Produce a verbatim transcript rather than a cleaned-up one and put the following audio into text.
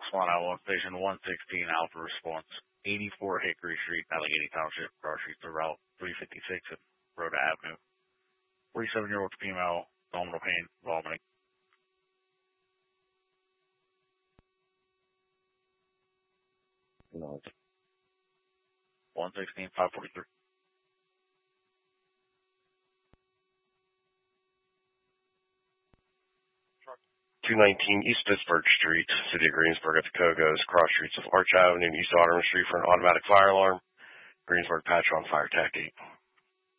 Swan Outlaw Station one sixteen Alpha Response. eighty-four Hickory Street, Allegheny Township, Cross Streets of Route three fifty-six and Rhoda Avenue. forty-seven-year-old female, abdominal pain, vomiting. No. one sixteen five forty-three. two nineteen East Pittsburgh Street, City of Greensburg at the Kogos, cross streets of Arch Avenue and East Ottoman Street for an automatic fire alarm. Greensburg patch on fire, T A C eight.